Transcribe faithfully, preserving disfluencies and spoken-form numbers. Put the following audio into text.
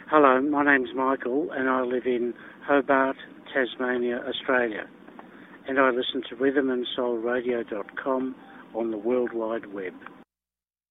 Hello, my name's Michael and I live in Hobart, Tasmania, Australia. And I listen to rhythm and soul radio dot com on the World Wide Web.